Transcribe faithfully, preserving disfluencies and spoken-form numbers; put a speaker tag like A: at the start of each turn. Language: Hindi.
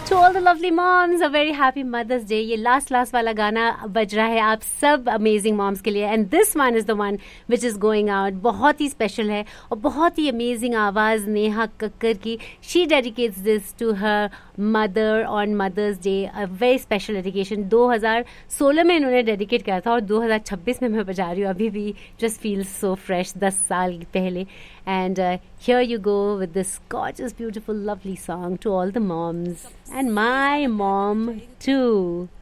A: To all the lovely moms, a very happy Mother's Day. ये last last वाला गाना बज रहा है आप सब amazing moms के लिए. And this one is the one which is going out. बहुत ही special है और बहुत ही amazing आवाज़ नेहा कक्कर की. She dedicates this to her mother on Mother's Day. A very special dedication. दो हज़ार सोलह में इन्होंने dedicate किया था और दो हज़ार छब्बीस में मैं बजा रही हूँ. अभी भी just feels so fresh. दस साल पहले. And uh, here you go with this gorgeous, beautiful, lovely song to all the moms. And my mom too.